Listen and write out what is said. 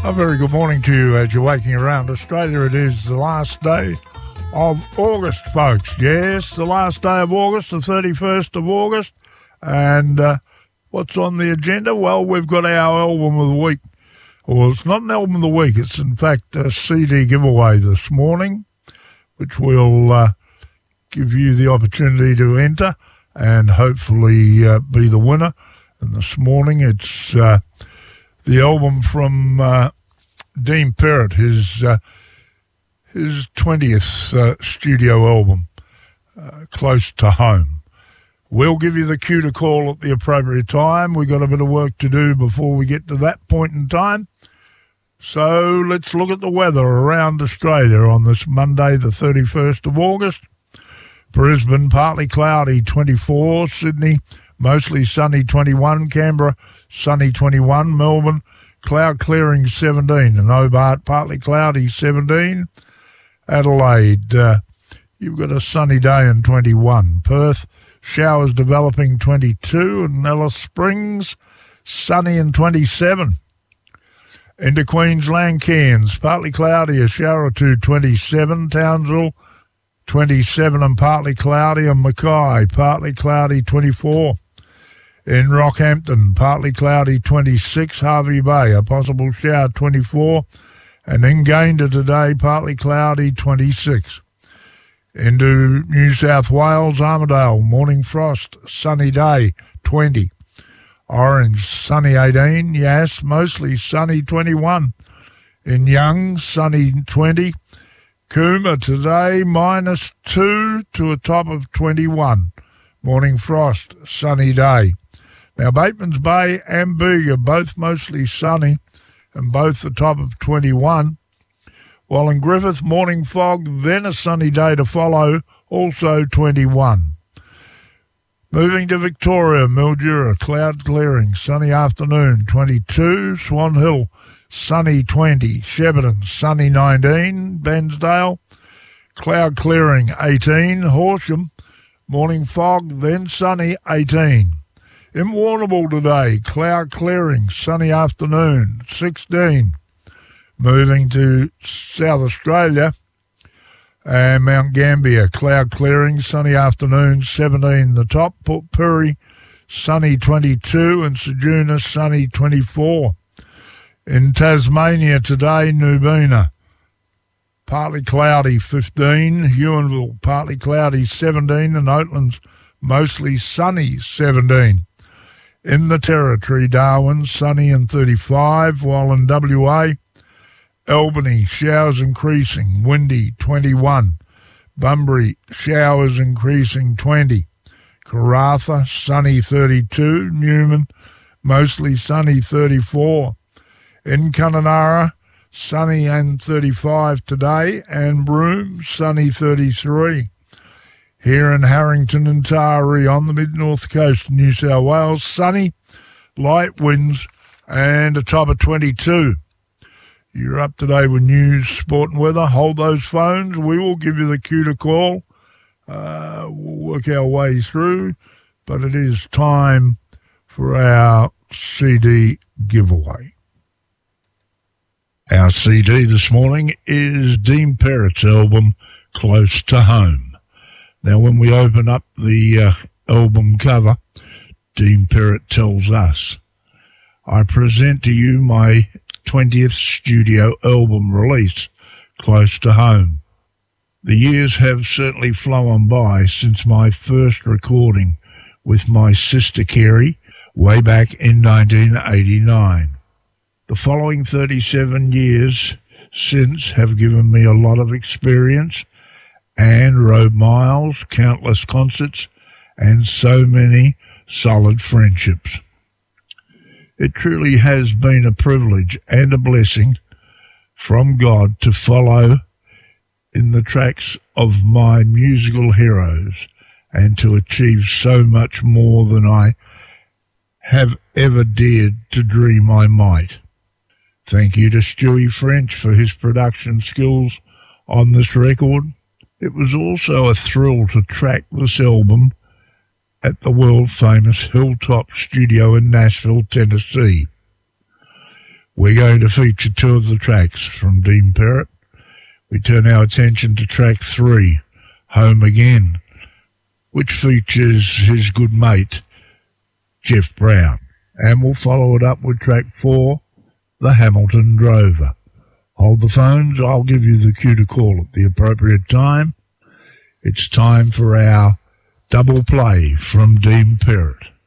A very good morning to you as you're waking around Australia. It is the last day of August, folks. Yes, the last day of August, the 31st of August. And what's on the agenda? Well, we've got our album of the week. Well, it's not an album of the week. It's, in fact, a CD giveaway this morning, which will give you the opportunity to enter and hopefully be the winner. And this morning it's the album from Dean Perrott, his 20th studio album, Close to Home. We'll give you the cue to call at the appropriate time. We've got a bit of work to do before we get to that point in time. So let's look at the weather around Australia on this Monday, the 31st of August. Brisbane, partly cloudy, 24. Sydney, mostly sunny, 21. Canberra, sunny, 21. Melbourne, cloud clearing, 17. And Hobart, partly cloudy, 17. Adelaide, you've got a sunny day and 21. Perth, showers developing, 22. And Alice Springs, sunny and 27. Into Queensland, Cairns, partly cloudy, a shower or two, 27. Townsville, 27 and partly cloudy. And Mackay, partly cloudy, 24. In Rockhampton, partly cloudy, 26. Harvey Bay, a possible shower, 24. And in Gayndah today, partly cloudy, 26. Into New South Wales, Armidale, morning frost, sunny day, 20. Orange, sunny, 18. Yass, mostly sunny, 21. In Young, sunny, 20. Cooma today, -2 to a top of 21. Morning frost, sunny day. Now, Batemans Bay and Bega, both mostly sunny and both the top of 21. While in Griffith, morning fog, then a sunny day to follow, also 21. Moving to Victoria, Mildura, cloud clearing, sunny afternoon, 22. Swan Hill, sunny, 20. Shepparton, sunny, 19. Bairnsdale, cloud clearing, 18. Horsham, morning fog, then sunny, 18. In Warrnambool today, cloud clearing, sunny afternoon, 16. Moving to South Australia and Mount Gambier, cloud clearing, sunny afternoon, 17 the top. Port Pirie, sunny, 22. And Ceduna, sunny, 24. In Tasmania today, Nubina, partly cloudy, 15. Huonville, partly cloudy, 17. And Oatlands, mostly sunny, 17. In the Territory, Darwin, sunny and 35. While in WA, Albany, showers increasing, windy, 21. Bunbury, showers increasing, 20. Karratha, sunny, 32. Newman, mostly sunny, 34. In Kununurra, sunny and 35 today. And Broome, sunny, 33. Here in Harrington and Taree on the mid-north coast of New South Wales, sunny, light winds and a top of 22. You're up to date with news, sport and weather. Hold those phones. We will give you the cue to call. We'll work our way through. But it is time for our CD giveaway. Our CD this morning is Dean Perrott's album, Close to Home. Now, when we open up the album cover, Dean Perrott tells us, I present to you my 20th studio album release, Close to Home. The years have certainly flown by since my first recording with my sister Kerry way back in 1989. The following 37 years since have given me a lot of experience and road miles, countless concerts, and so many solid friendships. It truly has been a privilege and a blessing from God to follow in the tracks of my musical heroes and to achieve so much more than I have ever dared to dream I might. Thank you to Stewie French for his production skills on this record. It was also a thrill to track this album at the world-famous Hilltop Studio in Nashville, Tennessee. We're going to feature two of the tracks from Dean Perrott. We turn our attention to track 3, Home Again, which features his good mate, Jeff Brown. And we'll follow it up with track 4, The Hamilton Drover. Hold the phones, I'll give you the cue to call at the appropriate time. It's time for our double play from Dean Perrott.